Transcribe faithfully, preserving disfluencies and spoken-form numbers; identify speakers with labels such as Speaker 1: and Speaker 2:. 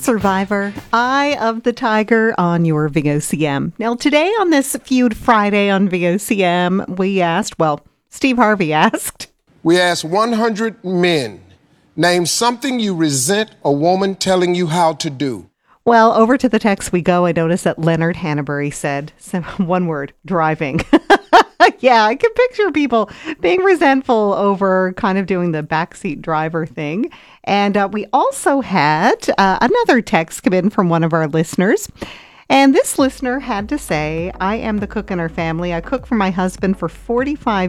Speaker 1: Survivor, Eye of the Tiger on your V O C M. Now, today on this Feud Friday on V O C M, we asked, well, Steve Harvey asked.
Speaker 2: We asked one hundred men, name something you resent a woman telling you how to do.
Speaker 1: Well, over to the text we go. I noticed that Leonard Hannabury said, one word, driving. Yeah, I can picture people being resentful over kind of doing the backseat driver thing. And uh, we also had uh, another text come in from one of our listeners. And this listener had to say, I am the cook in our family. I cook for my husband for forty-five